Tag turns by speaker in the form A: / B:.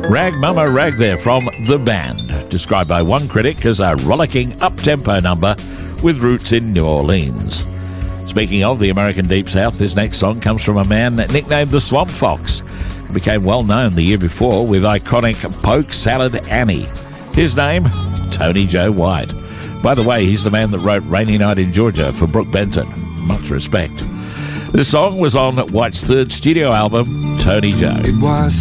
A: Rag Mama Rag there from The Band, described by one critic as a rollicking up-tempo number with roots in New Orleans. Speaking of the American Deep South, this next song comes from a man nicknamed the Swamp Fox, who became well known the year before with iconic Poke Salad Annie. His name, Tony Joe White. By the way, he's the man that wrote Rainy Night in Georgia for Brooke Benton. Much respect. This song was on White's third studio album, Tony Joe.
B: It was